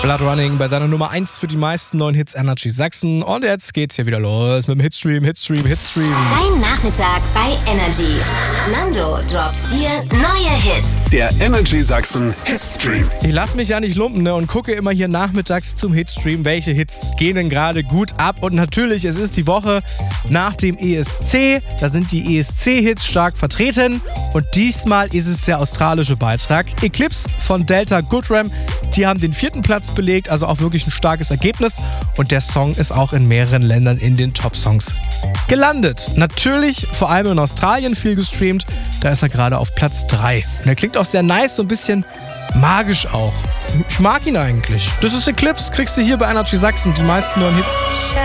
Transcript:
Blood Running bei deiner Nummer 1 für die meisten neuen Hits Energy Sachsen. Und jetzt geht's hier wieder los mit dem Hitstream. Dein Nachmittag bei Energy. Nando droppt dir neue Hits. Der Energy Sachsen Hitstream. Ich lasse mich ja nicht lumpen, ne, und gucke immer hier nachmittags zum Hitstream, welche Hits gehen denn gerade gut ab. Und natürlich, es ist die Woche nach dem ESC. Da sind die ESC-Hits stark vertreten. Und diesmal ist es der australische Beitrag. Eclipse von Delta Goodram. Die haben den 4. Platz belegt, also auch wirklich ein starkes Ergebnis. Und der Song ist auch in mehreren Ländern in den Top-Songs gelandet. Natürlich vor allem in Australien viel gestreamt. Da ist er gerade auf Platz 3. Und er klingt auch sehr nice, so ein bisschen magisch auch. Ich mag ihn eigentlich. Das ist Eclipse, kriegst du hier bei Energy Sachsen die meisten neuen Hits.